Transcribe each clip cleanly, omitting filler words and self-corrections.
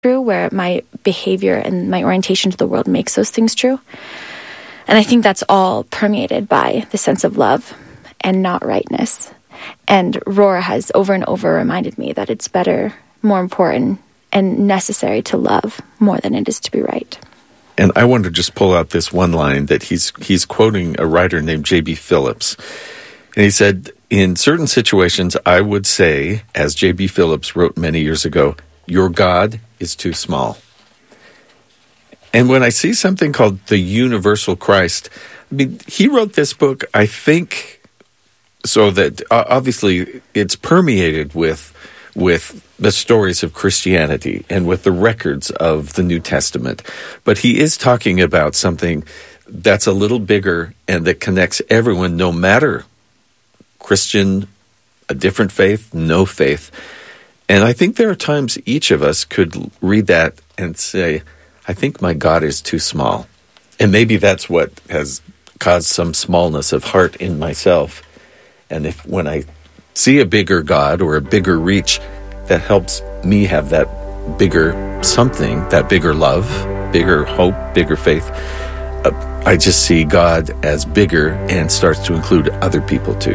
true, where my behavior and my orientation to the world makes those things true. And I think that's all permeated by the sense of love and not rightness. And Rohr has over and over reminded me that it's better, more important, and necessary to love more than it is to be right. And I want to just pull out this one line that he's quoting a writer named J.B. Phillips. And he said, in certain situations, I would say, as J.B. Phillips wrote many years ago, your God is too small. And when I see something called the Universal Christ, I mean, he wrote this book, I think, so that obviously it's permeated with the stories of Christianity and with the records of the New Testament. But he is talking about something that's a little bigger and that connects everyone, no matter Christian, a different faith, no faith. And I think there are times each of us could read that and say, I think my God is too small. And maybe that's what has caused some smallness of heart in myself. And if when I see a bigger God or a bigger reach, that helps me have that bigger something, that bigger love, bigger hope, bigger faith. I just see God as bigger and starts to include other people too.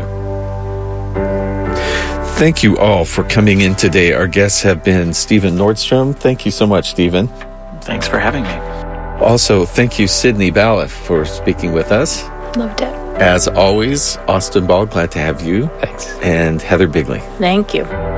Thank you all for coming in today. Our guests have been Stephen Nordstrom. Thank you so much, Stephen. Thanks for having me. Also, thank you, Sydney Balliff, for speaking with us. Loved it. As always, Austin Ball, glad to have you. Thanks. And Heather Bigley. Thank you.